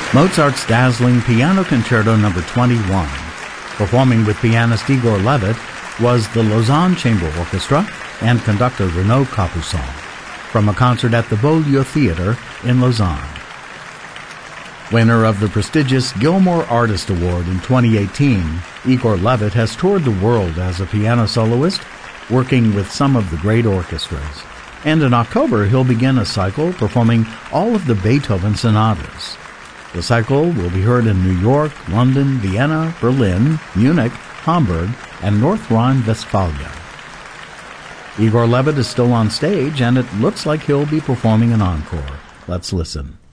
Mozart's dazzling Piano Concerto No. 21. Performing with pianist Igor Levit was the Lausanne Chamber Orchestra and conductor Renaud Capuçon from a concert at the Beaulieu Theatre in Lausanne. Winner of the prestigious Gilmore Artist Award in 2018, Igor Levit has toured the world as a piano soloist, working with some of the great orchestras. And in October, he'll begin a cycle performing all of the Beethoven sonatas. The cycle will be heard in New York, London, Vienna, Berlin, Munich, Hamburg, and North Rhine-Westphalia. Igor Levit is still on stage, and it looks like he'll be performing an encore. Let's listen.